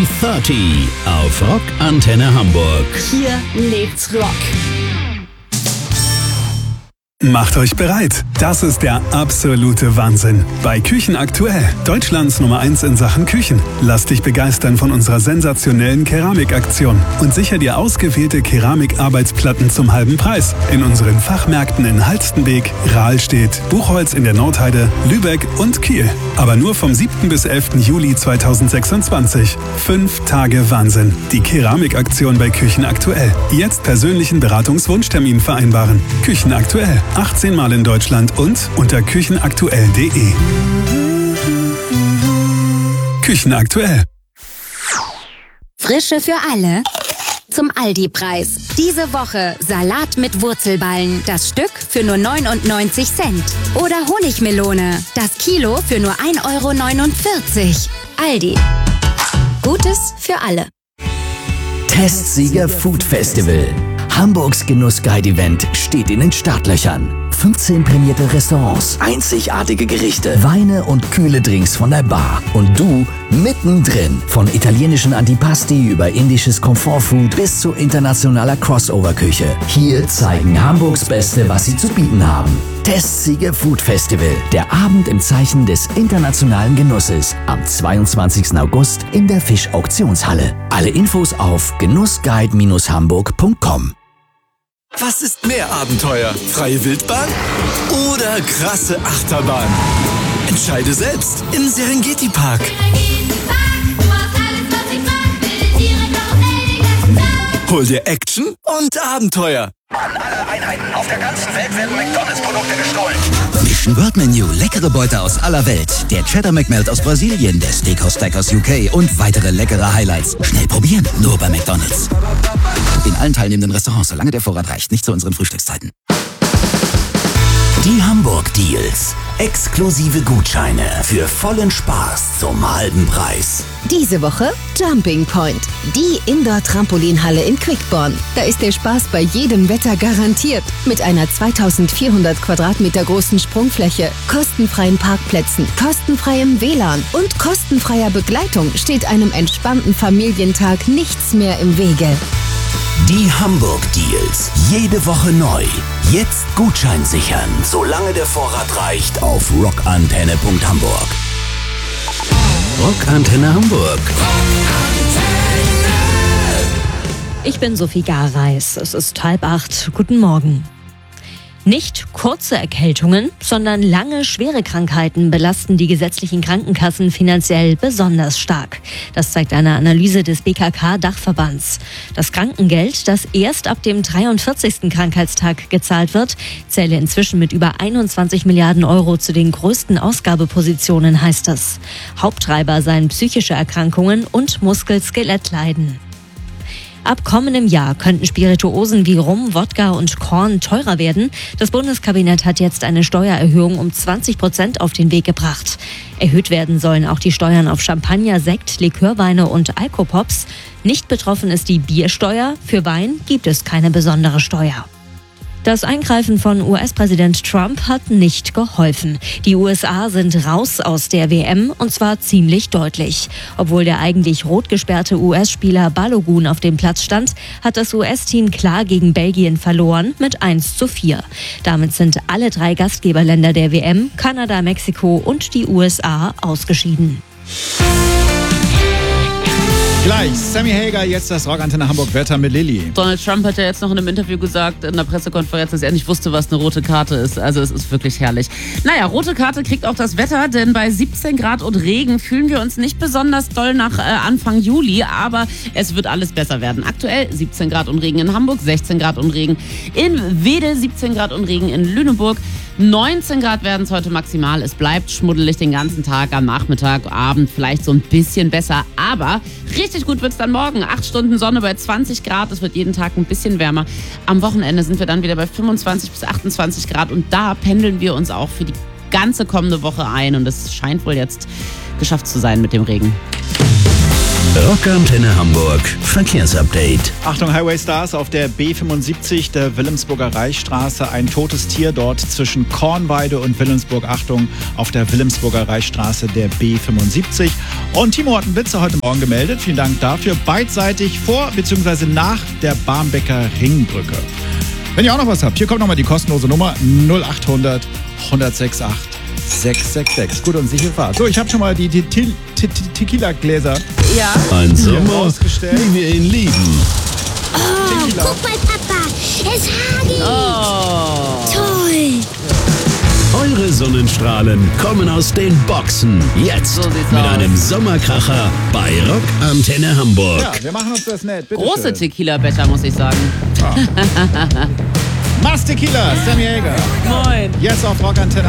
30 auf Rock Antenne Hamburg. Hier lebt's Rock. Macht euch bereit. Das ist der absolute Wahnsinn. Bei Küchen aktuell, Deutschlands Nummer 1 in Sachen Küchen. Lass dich begeistern von unserer sensationellen Keramikaktion und sicher dir ausgewählte Keramikarbeitsplatten zum halben Preis. In unseren Fachmärkten in Halstenbek, Rahlstedt, Buchholz in der Nordheide, Lübeck und Kiel. Aber nur vom 7. bis 11. Juli 2026. 5 Tage Wahnsinn. Die Keramikaktion bei Küchen aktuell. Jetzt persönlichen Beratungswunschtermin vereinbaren. Küchen aktuell. 18 Mal in Deutschland und unter küchenaktuell.de. Küchen aktuell. Frische für alle. Zum Aldi-Preis. Diese Woche Salat mit Wurzelballen. Das Stück für nur 99 Cent. Oder Honigmelone. Das Kilo für nur 1,49 €. Aldi. Gutes für alle. Testsieger Food Festival. Hamburgs Genuss-Guide-Event steht in den Startlöchern. 15 prämierte Restaurants, einzigartige Gerichte, Weine und kühle Drinks von der Bar. Und du mittendrin. Von italienischen Antipasti über indisches Comfortfood bis zu internationaler Crossover-Küche. Hier zeigen Hamburgs Beste, was sie zu bieten haben. Testsieger Food Festival. Der Abend im Zeichen des internationalen Genusses. Am 22. August in der Fischauktionshalle. Alle Infos auf genussguide-hamburg.com. Was ist mehr Abenteuer? Freie Wildbahn oder krasse Achterbahn? Entscheide selbst im Serengeti Park. Hol dir Action und Abenteuer. An alle Einheiten auf der ganzen Welt werden McDonalds-Produkte gestohlen. Mission World Menu, leckere Beute aus aller Welt. Der Cheddar McMelt aus Brasilien, der Steakhouse Stack aus UK und weitere leckere Highlights. Schnell probieren, nur bei McDonalds. In allen teilnehmenden Restaurants, solange der Vorrat reicht, nicht zu unseren Frühstückszeiten. Die Hamburg Deals. Exklusive Gutscheine für vollen Spaß zum halben Preis. Diese Woche Jumping Point, die Indoor-Trampolinhalle in Quickborn. Da ist der Spaß bei jedem Wetter garantiert. Mit einer 2400 Quadratmeter großen Sprungfläche, kostenfreien Parkplätzen, kostenfreiem WLAN und kostenfreier Begleitung steht einem entspannten Familientag nichts mehr im Wege. Die Hamburg Deals. Jede Woche neu. Jetzt Gutschein sichern, solange der Vorrat reicht, auf rockantenne.hamburg. Rock Antenne Hamburg. Ich bin Sophie Gareis. Es ist 7:30. Guten Morgen. Nicht kurze Erkältungen, sondern lange, schwere Krankheiten belasten die gesetzlichen Krankenkassen finanziell besonders stark. Das zeigt eine Analyse des BKK-Dachverbands. Das Krankengeld, das erst ab dem 43. Krankheitstag gezahlt wird, zähle inzwischen mit über 21 Milliarden Euro zu den größten Ausgabepositionen, heißt es. Haupttreiber seien psychische Erkrankungen und Muskel-Skelettleiden. Ab kommendem Jahr könnten Spirituosen wie Rum, Wodka und Korn teurer werden. Das Bundeskabinett hat jetzt eine Steuererhöhung um 20% auf den Weg gebracht. Erhöht werden sollen auch die Steuern auf Champagner, Sekt, Likörweine und Alkopops. Nicht betroffen ist die Biersteuer. Für Wein gibt es keine besondere Steuer. Das Eingreifen von US-Präsident Trump hat nicht geholfen. Die USA sind raus aus der WM und zwar ziemlich deutlich. Obwohl der eigentlich rot gesperrte US-Spieler Balogun auf dem Platz stand, hat das US-Team klar gegen Belgien verloren mit 1:4. Damit sind alle 3 Gastgeberländer der WM, Kanada, Mexiko und die USA ausgeschieden. Gleich, Sammy Hagar, jetzt das Rock Antenne Hamburg Wetter mit Lilly. Donald Trump hat ja jetzt noch in einem Interview gesagt, in der Pressekonferenz, dass er nicht wusste, was eine rote Karte ist. Also es ist wirklich herrlich. Naja, rote Karte kriegt auch das Wetter, denn bei 17 Grad und Regen fühlen wir uns nicht besonders doll nach Anfang Juli, aber es wird alles besser werden. Aktuell 17 Grad und Regen in Hamburg, 16 Grad und Regen in Wedel, 17 Grad und Regen in Lüneburg. 19 Grad werden es heute maximal. Es bleibt schmuddelig den ganzen Tag, am Nachmittag, Abend vielleicht so ein bisschen besser. Aber richtig gut wird es dann morgen. 8 Stunden Sonne bei 20 Grad. Es wird jeden Tag ein bisschen wärmer. Am Wochenende sind wir dann wieder bei 25 bis 28 Grad. Und da pendeln wir uns auch für die ganze kommende Woche ein. Und es scheint wohl jetzt geschafft zu sein mit dem Regen. Rockantenne Hamburg Verkehrsupdate. Achtung, Highway Stars auf der B75 der Wilhelmsburger Reichsstraße. Ein totes Tier dort zwischen Kornweide und Wilhelmsburg. Achtung, auf der Wilhelmsburger Reichsstraße der B75. Und Timo hat einen Witzer heute Morgen gemeldet. Vielen Dank dafür. Beidseitig vor bzw. nach der Barmbecker Ringbrücke. Wenn ihr auch noch was habt, hier kommt nochmal die kostenlose Nummer 0800 106 666. Gut und sichere Fahrt. So, ich habe schon mal die Tequila-Gläser. Ja. Ein Sommer, ausgestellt. wie wir ihn lieben. Oh, guck mal, Papa. Es hagelt. Oh. Toll. Eure Sonnenstrahlen kommen aus den Boxen. Jetzt So sieht's mit aus. einem Sommerkracher bei Rockantenne Hamburg. Ja, wir machen uns das nett. Bitte Große schön. Tequila-Becher, muss ich sagen. Mars Tequila, Sammy Hagar. Moin. Jetzt auf Rockantenne